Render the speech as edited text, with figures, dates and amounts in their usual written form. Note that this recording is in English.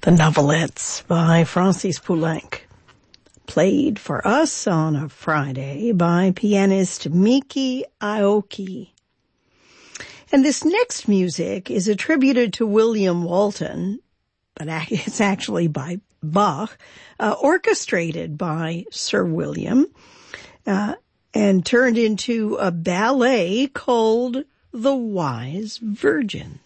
The Novelettes by Francis Poulenc, played for us on a Friday by pianist Miki Aoki. And this next music is attributed to William Walton, but it's actually by Bach, orchestrated by Sir William, and turned into a ballet called The Wise Virgin.